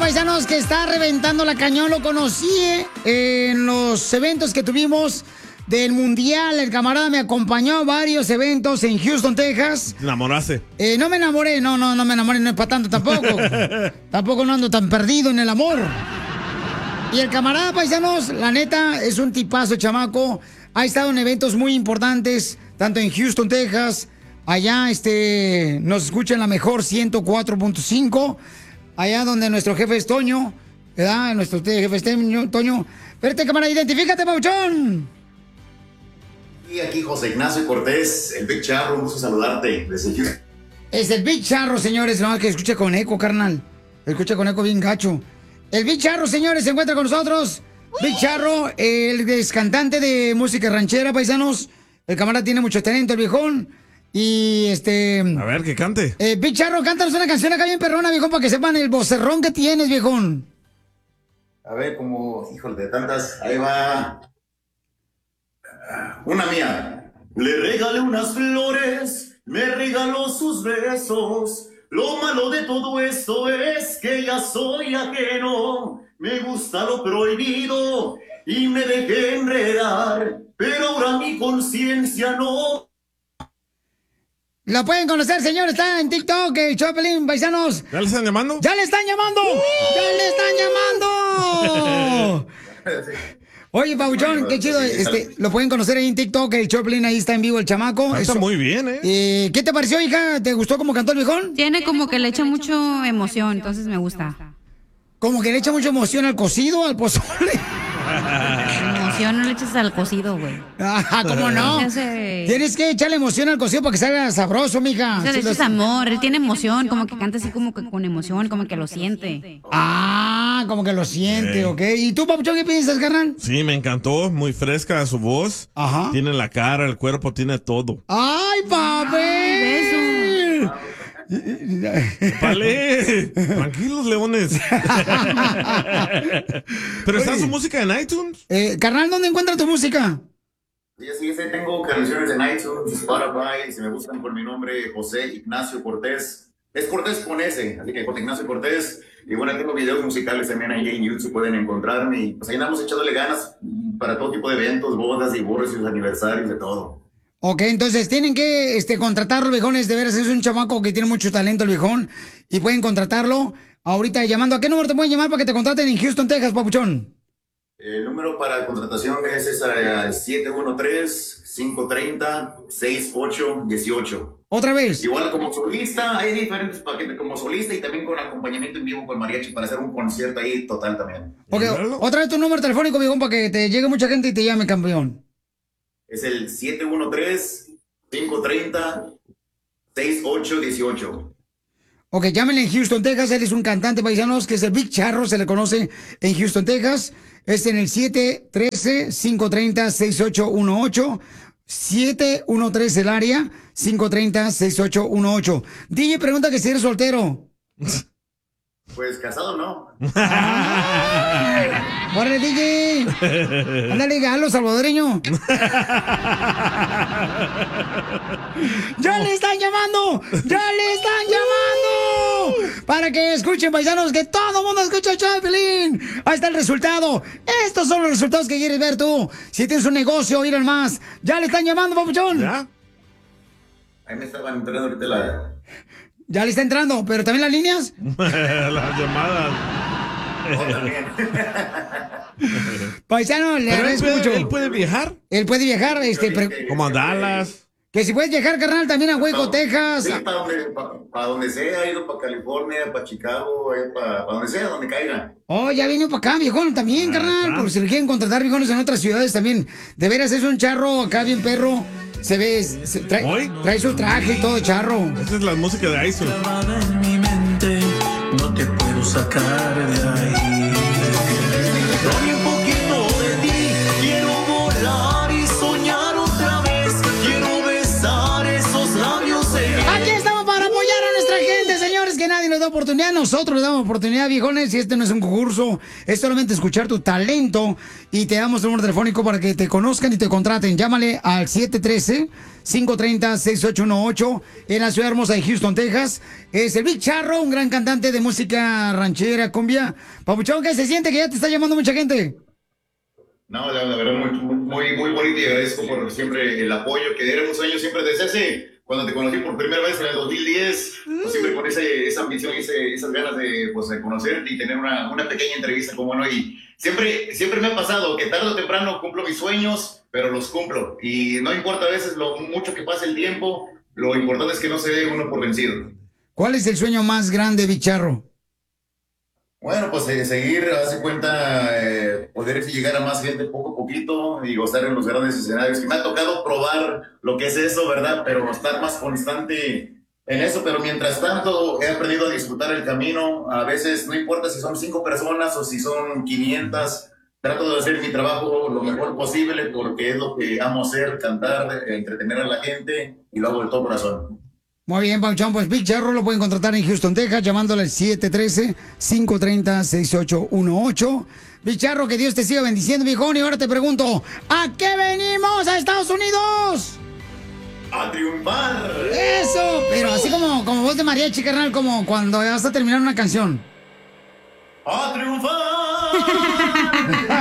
paisanos, que está reventando la cañón. Lo conocí en los eventos que tuvimos del Mundial. El camarada me acompañó a varios eventos en Houston, Texas. ¿Enamoraste? No me enamoré, no me enamoré, no es para tanto tampoco. Tampoco no ando tan perdido en el amor. Y el camarada, paisanos, la neta, es un tipazo, chamaco. Ha estado en eventos muy importantes, tanto en Houston, Texas. Allá, nos escucha en la mejor 104.5. Allá donde nuestro jefe es Toño, ¿verdad? Nuestro jefe es Toño. Espérate, camarada, identifícate, pauchón. Y aquí José Ignacio Cortés, el Big Charro, un gusto saludarte desde Houston. Es el Big Charro, señores, nomás que escucha con eco, carnal. Escucha con eco bien gacho. El Big Charro, señores, se encuentra con nosotros. Big Charro, el es cantante de música ranchera, paisanos. El camarada tiene mucho talento, el viejón. Y A ver, que cante. Big Charro, cántanos una canción acá bien perrona, viejón, para que sepan el vocerrón que tienes, viejón. A ver, como, híjole, de tantas, ahí va. Una mía. Le regalé unas flores, me regaló sus besos. Lo malo de todo esto es que ya soy ajeno. Me gusta lo prohibido y me dejé enredar. Pero ahora mi conciencia no. La pueden conocer, señor, está en TikTok, Choplin, paisanos. ¿Ya le están llamando? ¡Ya le están llamando! ¡Ya le están llamando! Oye, Pauchón, qué chido. Lo pueden conocer ahí en TikTok, el Choplin, ahí está en vivo el chamaco. Está muy bien, ¿eh? ¿Qué te pareció, hija? ¿Te gustó cómo cantó el viejón? Tiene como que le echa mucho emoción, entonces me gusta. Como que le echa mucha emoción al cocido, al pozole. Emoción no le echas al cocido, güey. ¿Cómo no? Tienes que echarle emoción al cocido para que salga sabroso, mija. O sea, le echas amor, él tiene emoción, como que canta así como que con emoción, como que lo siente. Como que lo siente, ok. ¿Y tú, Papuchón, qué piensas, carnal? Sí, me encantó, muy fresca su voz. Ajá. Tiene la cara, el cuerpo, tiene todo. ¡Ay, papi! Vale, tranquilos, leones. Pero está su música en iTunes. Carnal, ¿dónde encuentras tu música? Sí, tengo canciones en iTunes, Spotify. Si me buscan por mi nombre, José Ignacio Cortés. Es Cortés con S, así que José Ignacio Cortés. Y bueno, tengo videos musicales también ahí en YouTube, pueden encontrarme. Y pues ahí andamos echándole ganas para todo tipo de eventos, bodas, divorcios, aniversarios, de todo. Ok, entonces tienen que contratarlo, viejones. De veras, es un chamaco que tiene mucho talento, el viejón. Y pueden contratarlo ahorita llamando. ¿A qué número te pueden llamar para que te contraten en Houston, Texas, Papuchón? El número para contratación es 713-530-6818. ¿Otra vez? Igual como solista, hay diferentes paquetes como solista y también con acompañamiento en vivo con mariachi para hacer un concierto ahí total también. Ok, otra vez tu número telefónico, viejón, para que te llegue mucha gente y te llame, campeón. Es el 713-530-6818. Ok, llámenle en Houston, Texas. Él es un cantante, paisanos, que es el Big Charro, se le conoce en Houston, Texas. Es en el 713-530-6818. 713 el área, 530-6818. DJ pregunta que si eres soltero. Pues casado no. ¡Órale, DJ! ¡Ándale, galo, salvadoreño! ¡Ya le están llamando! ¡Ya le están llamando! Para que escuchen, paisanos, que todo el mundo escucha Choplin. Ahí está el resultado. Estos son los resultados que quieres ver tú. Si tienes un negocio, ir al más. ¡Ya le están llamando, papuchón! ¿Ya? Ahí me estaban entrando ahorita la... Ya le está entrando, pero también las líneas. Las llamadas. Paisano, le agradezco mucho. ¿Él puede viajar? Él puede viajar, como a Dallas. Que si puedes viajar, carnal, también a Hueco, Texas. Sí, para donde sea, he ido para California, para Chicago, para donde sea, donde caiga. Oh, ya vino para acá, viejón, también, carnal. Porque si le quieren contratar viejones en otras ciudades también. De veras, es un charro acá bien perro. Se ve, trae su traje y todo, charro. Esa es la música de Aizu. En mi mente, no te puedo sacar de ahí. Dame un poquito de ti, quiero volar y soñar otra vez. Quiero besar esos labios. Aquí estamos para apoyar a nuestra gente, señores, que nadie nos da oportunidad. nosotros le damos oportunidad, viejones, y este no es un concurso, es solamente escuchar tu talento y te damos el número telefónico para que te conozcan y te contraten. Llámale al 713-530-6818 en la ciudad hermosa de Houston, Texas. Es el Big Charro, un gran cantante de música ranchera, cumbia. Papuchón, ¿qué se siente que ya te está llamando mucha gente? No, la verdad, muy bonito y agradezco por siempre el apoyo que dieron un sueño siempre desde ese, cuando te conocí por primera vez en el 2010, pues siempre con esa ambición y esas ganas de conocerte y tener una pequeña entrevista como no. Y siempre me ha pasado que tarde o temprano cumplo mis sueños, pero los cumplo. Y no importa a veces lo mucho que pase el tiempo, lo importante es que no se dé uno por vencido. ¿Cuál es el sueño más grande, Big Charro? Bueno, pues seguir, hace cuenta, poder llegar a más gente poco a poquito y gozar en los grandes escenarios. Que me ha tocado probar lo que es eso, ¿verdad? Pero estar más constante en eso. Pero mientras tanto, he aprendido a disfrutar el camino. A veces, no importa si son 5 personas o si son 500, trato de hacer mi trabajo lo mejor posible porque es lo que amo hacer, cantar, entretener a la gente y lo hago de todo corazón. Muy bien, Pauchón, pues Big Charro lo pueden contratar en Houston, Texas, llamándole al 713-530-6818. Big Charro, que Dios te siga bendiciendo, viejón. Y ahora te pregunto, ¿a qué venimos a Estados Unidos? ¡A triunfar! Eso, pero así como voz de mariachi, carnal, como cuando vas a terminar una canción. ¡A triunfar!